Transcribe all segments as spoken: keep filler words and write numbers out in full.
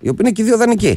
οι οποίοι είναι και οι δύο δανεικοί.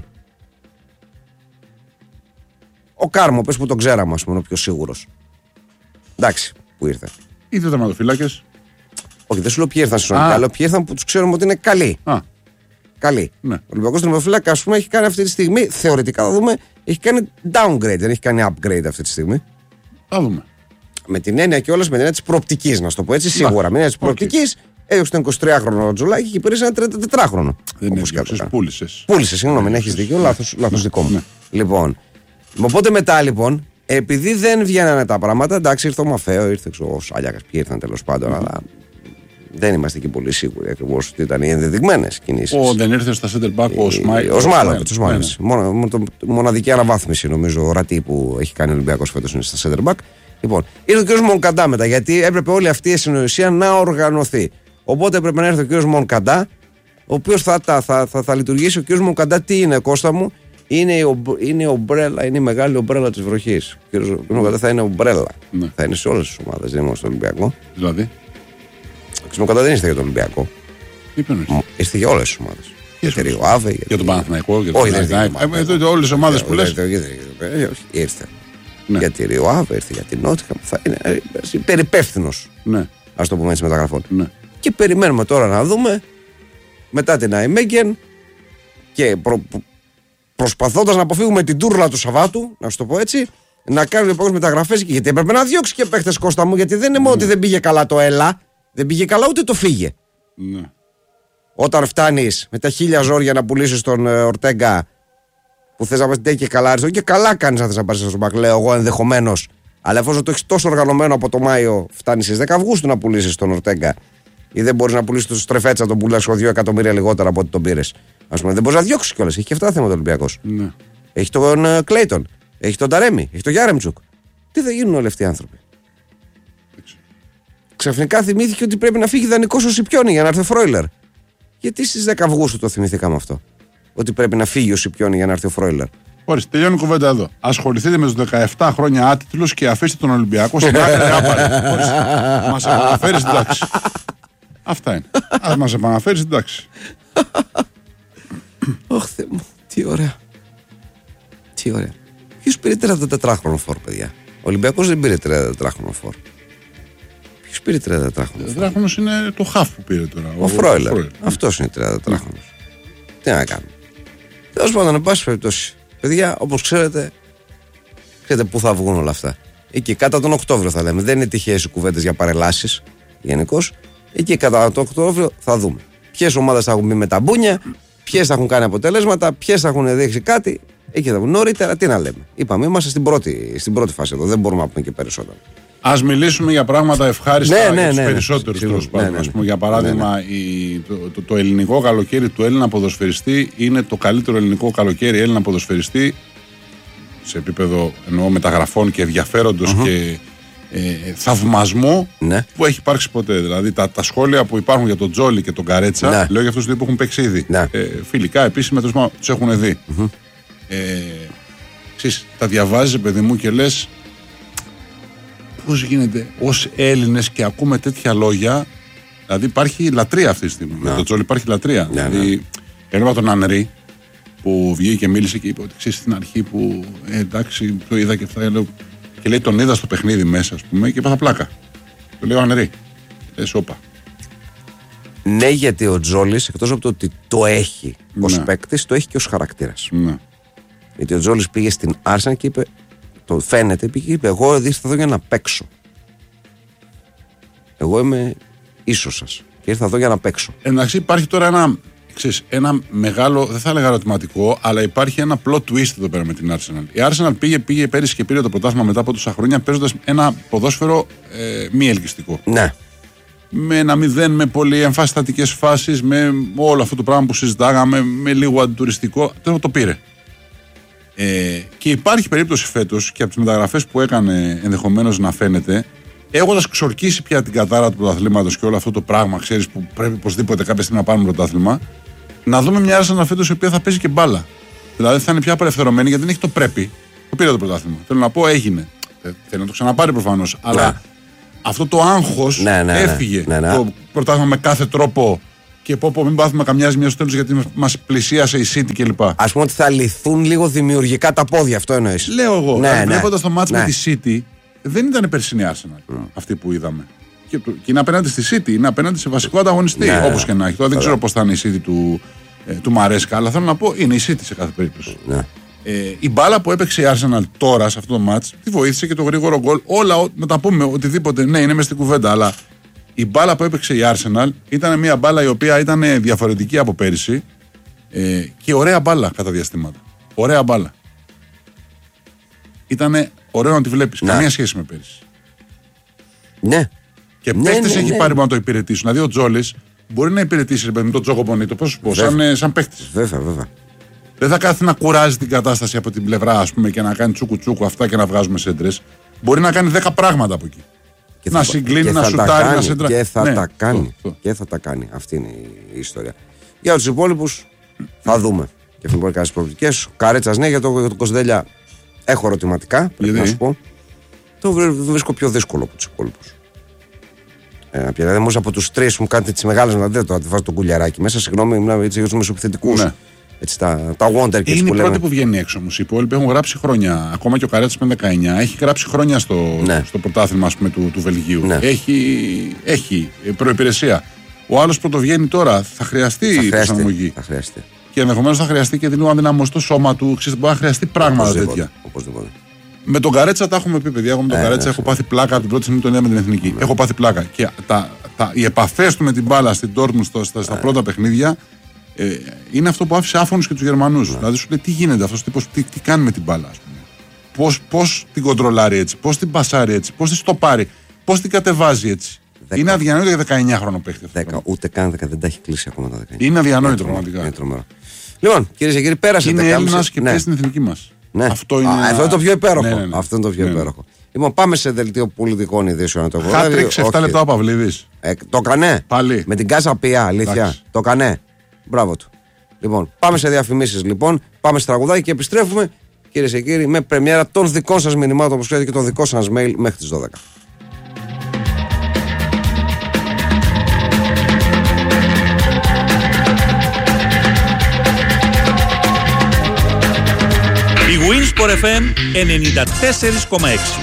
Ο Κάρμο, πες που τον ξέραμε, ας πούμε, ο πιο σίγουρος. Εντάξει, που ήρθε. Οι δύο τερματοφύλακες. Όχι, δεν σου λέω ποιοι ήρθαν συνολικά, αλλά ποιοι ήρθαν που τους ξέρουμε ότι είναι καλοί. Α. Καλοί. Ναι. Ο Ολυμπιακός τερματοφύλακα, ας πούμε, έχει κάνει αυτή τη στιγμή, θεωρητικά θα δούμε, έχει κάνει downgrade, δεν έχει κάνει upgrade αυτή τη στιγμή. Θα δούμε. Με την έννοια κιόλας, με την έννοια της προοπτικής, να σου το πω έτσι, σίγουρα. Με την έννοια της προοπτικής, έδειξε τον εικοσιτριάχρονο Τζουλάκη και πήρε ένα τριαντατετράχρονο. Δεν έδιωξες, πούλησες. Πούλησες, συγγνώμη, να έχεις δίκιο, λάθος, λάθος δικό μου. Ναι. Λοιπόν, οπότε μετά λοιπόν, επειδή δεν βγαίνανε τα πράγματα, εντάξει, ήρθε ο Μαφαίο, ήρθε ο Σάλιακας, ποιοι ήρθαν τέλος πάντων, mm-hmm. αλλά δεν είμαστε και πολύ σίγουροι ακριβώς ότι ήταν οι ενδεδειγμένες κινήσεις. Ο, δεν ήρθε στα center back ο Σμάιλ. Ο Σμάιλ. Μοναδική αναβάθμιση νομίζω ορατή που έχει κάνει ο Ολυμπιακός φέτος είναι στα center back. Λοιπόν, ήρθε ο κ. Μονκαντά μετά, γιατί έπρεπε όλη αυτή η συνοησία να οργανωθεί. Οπότε έπρεπε να έρθει ο κ. Μονκαντά, ο οποίος θα, θα, θα, θα, θα λειτουργήσει. Ο κ. Μονκαντά τι είναι, Κώστα μου, είναι η, είναι η ομπρέλα, είναι η μεγάλη ομπρέλα της βροχής. Ο κ. Μονκαντά θα είναι ομπρέλα. Ναι. Θα είναι σε όλες τις ομάδες, δεν είναι μόνο στο Ολυμπιακό. Δηλαδή. Ο κ. Μονκαντά δεν ήρθε για τον Ολυμπιακό. Ήρθε για όλες τις ομάδες. Για, Άβε, για τον Παναθηναϊκό, για τον Παναθηναϊκό. Όλες τις ομάδες που λες. Ήρθε. Ναι. Για τη Ριοάβε, ήρθε για την Νότιχαμ. Θα είναι υπερυπεύθυνος. Ναι. Ας το πούμε έτσι μεταγραφών. Ναι. Και περιμένουμε τώρα να δούμε μετά την Αϊμέγγεν και προ, προσπαθώντας να αποφύγουμε την τούρλα του Σαββάτου, να σου το πω έτσι, να κάνουμε λοιπόν μεταγραφές. Γιατί έπρεπε να διώξει και παίχτες, Κώστα μου, γιατί δεν είναι μόνο ναι. ότι δεν πήγε καλά το έλα, δεν πήγε καλά ούτε το φύγε. Ναι. Όταν φτάνεις με τα χίλια ζόρια να πουλήσεις τον ε, Ορτέγκα. Που θες να πας και καλά αριστερό και καλά κάνεις να θες να πάρεις στον μπακ, λέω εγώ ενδεχομένως. Αλλά εφόσον το έχεις τόσο οργανωμένο από το Μάιο, φτάνεις στις δέκα Αυγούστου να πουλήσεις τον Ορτέγκα. Ή δεν μπορείς να πουλήσεις τον Στρεφέτσα, τον πουλάς δύο εκατομμύρια λιγότερα από ό,τι τον πήρες. Ας πούμε, δεν μπορείς να διώξεις κιόλας. Έχει και αυτά θέματα ο Ολυμπιακός. Ναι. Έχει τον uh, Κλέιτον, έχει τον Ταρέμι, έχει τον Γιάρεμτσουκ. Τι θα γίνουν όλοι αυτοί οι άνθρωποι. Ξαφνικά θυμήθηκε ότι πρέπει να φύγει δανεικός ο Σιπιόνι για να έρθει ο Φρόιλερ. Γιατί στις δέκα Αυγούστου το θυμηθήκαμε αυτό. Ότι πρέπει να φύγει ο Σιπιόνι για να έρθει ο Φρόιλερ. Ορίστε, τελειώνει η κουβέντα εδώ. Ασχοληθείτε με τους δεκαεπτά χρόνια άτιτλους και αφήστε τον Ολυμπιακό στην άκρη άπαρη. Μας επαναφέρει στην τάξη. Αυτά είναι. Ας μας επαναφέρει στην τάξη. Ωχ, Θεέ μου, τι ωραία. Τι ωραία. Ποιος πήρε τριάντα τετράχρονο φόρ, παιδιά. Ο Ολυμπιακός δεν πήρε τριάντα τετράχρονο φόρ. Ποιος πήρε τριάντα τετράχρονο φόρ. τετράχρονος είναι το χαφ που πήρε τώρα. Ο, ο Φρόιλερ. Αυτός είναι τριάντα τετράχρονος. Τι να κάνουμε. Τέλος πάντων, εν πάση περιπτώσει. Παιδιά, όπως ξέρετε, ξέρετε πού θα βγουν όλα αυτά. Εκεί κατά τον Οκτώβριο θα λέμε. Δεν είναι τυχαίες οι κουβέντες για παρελάσεις γενικώς. Εκεί κατά τον Οκτώβριο θα δούμε. Ποιες ομάδες θα έχουν μπει με τα μπούνια, ποιες θα έχουν κάνει αποτελέσματα, ποιες θα έχουν δείξει κάτι. Εκεί θα βγουν. Νωρίτερα, τι να λέμε. Είπαμε, είμαστε στην πρώτη, στην πρώτη φάση εδώ. Δεν μπορούμε να πούμε και περισσότερο. Ας μιλήσουμε για πράγματα ευχάριστα ναι, ναι, για τους ναι, περισσότερους. Ναι, ναι, ναι, ναι, ναι. Ας πούμε, για παράδειγμα, ναι, ναι. Η, το, το, το ελληνικό καλοκαίρι του Έλληνα ποδοσφαιριστή είναι το καλύτερο ελληνικό καλοκαίρι Έλληνα ποδοσφαιριστή σε επίπεδο εννοώ μεταγραφών και ενδιαφέροντος mm-hmm. και ε, θαυμασμού ναι. που έχει υπάρξει ποτέ. Δηλαδή τα, τα σχόλια που υπάρχουν για τον Τζόλι και τον Καρέτσα, ναι. λέω για αυτούς που έχουν παίξει ήδη. Ναι. Ε, φιλικά επίσημα τους έχουν δει. Mm-hmm. Ε, ξέρεις, τα διαβάζεις, παιδί μου, και λες. Πώς γίνεται ως Έλληνες και ακούμε τέτοια λόγια, δηλαδή υπάρχει λατρεία αυτή τη στιγμή. Με τον Τζόλι υπάρχει λατρεία. Ναι, δηλαδή, έβλεπα τον Ανρί που βγήκε και μίλησε και είπε ότι ξέρεις στην αρχή που ε, εντάξει, το είδα και αυτά. Λέω, και λέει τον είδα στο παιχνίδι μέσα, ας πούμε, και έπαθα πλάκα. Το λέω Ανρί. Λες, όπα. Ναι, γιατί ο Τζόλις, εκτός από το ότι το έχει ως ναι. παίκτης, το έχει και ως χαρακτήρας. Ναι. Γιατί ο Τζόλις πήγε στην Άρσεν και είπε. Το φαίνεται, πήγε και είπε: εγώ ήρθα εδώ για να παίξω. Εγώ είμαι ίσος σας και ήρθα εδώ για να παίξω. Εντάξει, υπάρχει τώρα ένα, ξέρεις, ένα μεγάλο, δεν θα έλεγα ερωτηματικό, αλλά υπάρχει ένα plot twist εδώ πέρα με την Arsenal. Η Arsenal πήγε, πήγε πέρυσι και πήρε το πρωτάθλημα μετά από τόσα χρόνια παίζοντας ένα ποδόσφαιρο ε, μη ελκυστικό. Ναι. Με ένα μηδέν, με πολύ εμφαστατικές φάσεις, με όλο αυτό το πράγμα που συζητάγαμε, με λίγο αντιτουριστικό. Τώρα το πήρε. Ε, και υπάρχει περίπτωση φέτος και από τις μεταγραφές που έκανε ενδεχομένως να φαίνεται, έχοντας ξορκίσει πια την κατάρα του πρωταθλήματος και όλο αυτό το πράγμα, ξέρεις, που πρέπει οπωσδήποτε κάποια στιγμή να πάρουμε πρωτάθλημα, να δούμε μια Arsenal φέτος η οποία θα παίζει και μπάλα. Δηλαδή θα είναι πια απελευθερωμένη γιατί δεν έχει το πρέπει. Το πήρε το πρωτάθλημα. Θέλω να πω, έγινε. Θέλω να το ξαναπάρει προφανώς. Αλλά αυτό το άγχος ναι, ναι, έφυγε. Ναι, ναι. Το πρωτάθλημα με κάθε τρόπο και πω, πω μην πάθουμε καμιά ζημιά στο τέλος γιατί μας πλησίασε η City κλπ. Ας πούμε ότι θα λυθούν λίγο δημιουργικά τα πόδια, αυτό εννοείς. Λέω εγώ. Ναι, ναι. Βλέποντας το μάτς ναι. με τη City, δεν ήταν περσινή Arsenal mm. αυτή που είδαμε. Και, και είναι απέναντι στη City, είναι απέναντι σε βασικό ανταγωνιστή. Ναι, όπως και να έχει. Τώρα δεν ξέρω πώς θα είναι η City του, ε, του Μαρέσκα, αλλά θέλω να πω είναι η City σε κάθε περίπτωση. Ναι. Ε, η μπάλα που έπαιξε η Arsenal τώρα σε αυτό το μάτς τη βοήθησε και το γρήγορο γκολ. Όλα, να τα πούμε οτιδήποτε, ναι, είναι μες στην κουβέντα, αλλά η μπάλα που έπαιξε η Arsenal ήταν μια μπάλα η οποία ήταν διαφορετική από πέρυσι ε, και ωραία μπάλα κατά διαστήματα. Ωραία μπάλα. Ήταν ωραίο να τη βλέπεις. Ναι. Καμία σχέση με πέρυσι. Ναι. Και ναι, παίχτες ναι, έχει ναι. πάρει να το υπηρετήσουν. Δηλαδή ο Τζόλης μπορεί να υπηρετήσει με τον Τζόκο Μπονίτο, πώς σου πω, σαν, σαν παίχτης. Βέβαια, βέβαια. Δεν θα κάθεται να κουράζει την κατάσταση από την πλευρά, ας πούμε, και να κάνει τσούκου τσούκου αυτά και να βγάζουμε σέντρες. Μπορεί να κάνει δέκα πράγματα από εκεί. Και να θα, συγκλίνει, και να θα σουτάρει, κάνει, να σέντρα. Και θα ναι, τα κάνει. το, το. Και θα τα κάνει. Αυτή είναι η ιστορία. Για τους υπόλοιπους θα δούμε. Και έχουν πολύ καλές προοπτικές. Καρέτσας, ναι, για το, για το Κοσδέλια έχω ερωτηματικά. Πρέπει να σου πω. Το βρίσκω πιο δύσκολο από τους υπόλοιπους. Ε, δηλαδή, όμως από τους τρεις μου κάνετε τις μεγάλες να δείτε, τη βάζω το κουλιαράκι μέσα. Συγγνώμη, μιλάμε έτσι για τους μεσοπιθετικούς. Ναι. Έτσι, τα, τα wonder kids είναι που η πρώτη που βγαίνει έξω όμως. Οι υπόλοιποι έχουν γράψει χρόνια. Ακόμα και ο Καρέτσας με δεκαεννιά έχει γράψει χρόνια στο, ναι. στο πρωτάθλημα, ας πούμε, του, του Βελγίου. Ναι. Έχει, έχει προϋπηρεσία. Ο άλλος που το βγαίνει τώρα θα χρειαστεί η προσαρμογή. Θα χρειαστεί. Και ενδεχομένως θα χρειαστεί και λίγο αδυναμώσει το σώμα του. Ξέρετε, μπορεί να χρειαστεί πράγματα οπωσδήποτε, τέτοια. Οπωσδήποτε. Με τον Καρέτσα τα έχουμε πει, παιδιά. Εγώ με τον ε, Καρέτσα ναι, έχω πάθει πλάκα την πρώτη στιγμή που τον είδα με την εθνική. Ναι. Έχω πάθει πλάκα. Και τα, τα, οι επαφές του με την μπάλα στην Dortmund στα, στα, στα ε. πρώτα παιχνίδια ε, είναι αυτό που άφησε άφωνους και τους Γερμανούς. Ναι. Δηλαδή σου λέει τι γίνεται αυτός ο τύπος, τι, τι κάνει με την μπάλα, ας πούμε. Πώς, πώς την κοντρολάρει έτσι, πώς την πασάρει έτσι, πώς την στοπάρει, πώς την κατεβάζει έτσι. δέκα. Είναι αδιανόητο για δεκαεννιά χρόνο παίχτη. δέκα, ούτε καν δέκα, δεν τα έχει κλείσει ακόμα τα δεκαεννιά. Είναι αδιανόητο πραγματικά. Λοιπόν, κυρίες και κύριοι, πέρασε. Είναι Έλληνας και παίζει στην εθνική μας. Ναι. Αυτό είναι, Α, αυτό είναι το πιο υπέροχο. Ναι, ναι, ναι. Αυτό είναι το πιο ναι. υπέροχο. Λοιπόν, πάμε σε δελτίο πολιτικών ειδήσεων. Χάτριξ επτά λεπτά ο Παυλίδης. Ε, το κανέ. Πάλι. Με την Κάσα Πιά, αλήθεια. Άξι. Το κανέ. Μπράβο του. Λοιπόν, πάμε σε διαφημίσεις λοιπόν. Πάμε σε τραγουδάκι και επιστρέφουμε, κυρίες και κύριοι, με πρεμιέρα των δικών σας μηνυμάτων, όπως ξέρετε, και των δικών σας mail μέχρι τις δώδεκα. Winsport εφ εμ ενενήντα τέσσερα κόμμα έξι.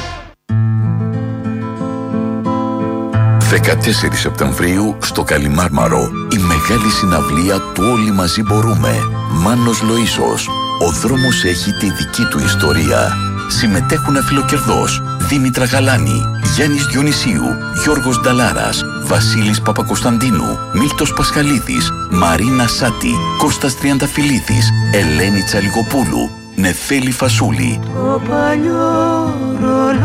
δεκατέσσερις Σεπτεμβρίου στο Καλιμάρμαρο η μεγάλη συναυλία του Όλοι Μαζί Μπορούμε. Μάνος Λοΐσος. Ο δρόμος έχει τη δική του ιστορία. Συμμετέχουν αφιλοκερδός Δήμητρα Γαλάνη, Γιάννης Διονυσίου, Γιώργος Νταλάρας, Βασίλης Παπακοσταντίνου, Μίλτος Πασχαλίδης, Μαρίνα Σάτη, Κώστας Τριανταφυλλίδης, Ελένη Τσαλιγοπούλου, Νεφέλη Φασούλη. Το παλιό ρολόι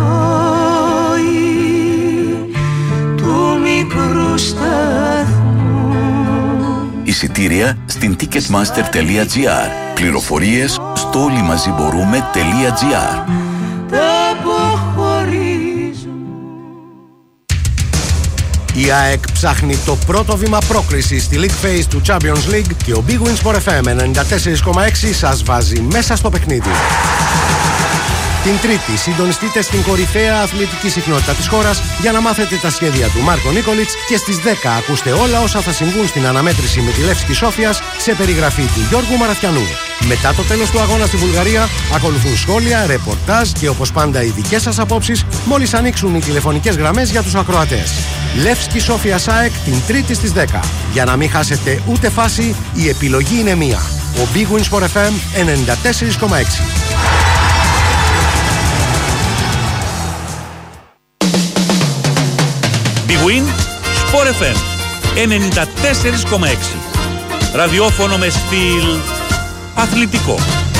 του μικρού σταθμού. Εισιτήρια στην ticketmaster τελεία τζι άρ. Πληροφορίες στο όλοιμαζιμπορούμε τελεία τζι άρ. Η ΑΕΚ ψάχνει το πρώτο βήμα πρόκρισης στη League Phase του Champions League και ο Big Win Sport εφ εμ ενενήντα τέσσερα κόμμα έξι σας βάζει μέσα στο παιχνίδι. Την Τρίτη συντονιστείτε στην κορυφαία αθλητική συχνότητα της χώρας για να μάθετε τα σχέδια του Μάρκο Νίκολιτς και στις δέκα ακούστε όλα όσα θα συμβούν στην αναμέτρηση με τη Λεύσκη Σόφιας σε περιγραφή του Γιώργου Μαραθιανού. Μετά το τέλος του αγώνα στη Βουλγαρία ακολουθούν σχόλια, ρεπορτάζ και όπως πάντα οι δικές σας απόψεις μόλις ανοίξουν οι τηλεφωνικές γραμμές για τους ακροατές. Λεύσκη Σόφια ΑΕΚ την Τρίτη στις δέκα. Για να μην χάσετε ούτε φάση, η επιλογή είναι μία. Ο Big Win Sport εφ εμ ενενήντα τέσσερα κόμμα έξι. Big Win Sport εφ εμ ενενήντα τέσσερα κόμμα έξι. Ραδιόφωνο με στυλ αθλητικό.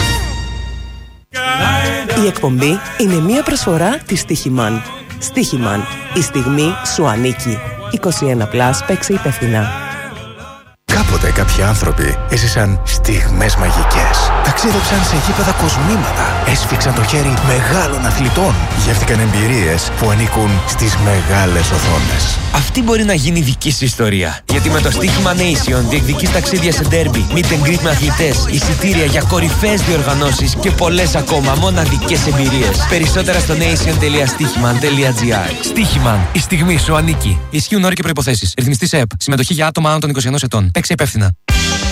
Η εκπομπή είναι μία προσφορά της Στίχημαν. Στίχημαν. Η στιγμή σου ανήκει. είκοσι ένα συν παίξε υπεύθυνα. Κάποτε κάποιοι άνθρωποι έζησαν στιγμές μαγικές. Ταξίδεψαν σε γήπεδα κοσμήματα. Έσφιξαν το χέρι μεγάλων αθλητών. Γεύτηκαν εμπειρίες που ανήκουν στις μεγάλες οθόνες. Αυτή μπορεί να γίνει δική σου ιστορία. Γιατί με το στοίχημα Nation διεκδικείς ταξίδια σε ντέρμπι, meet and greet με αθλητές, εισιτήρια για κορυφαίες διοργανώσεις και πολλές ακόμα μοναδικές εμπειρίες. Περισσότερα στο nation τελεία στοίχημαν τελεία gr. Στοίχημαν. Η στιγμή σου ανήκει. Ισχύουν όροι και προϋποθέσεις. Ρυθμιστής ΕΕΠ. Συμμετοχή για άτομα άνω των είκοσι ενός ετών. Παίξε υπεύθυνα.